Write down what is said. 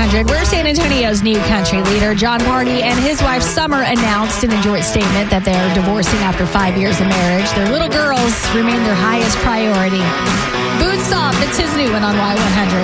Y100, where San Antonio's new country leader, John Party, and his wife, Summer, announced in a joint statement that they're divorcing after 5 years of marriage. Their little girls remain their highest priority. Boots Off, it's his new one on Y100.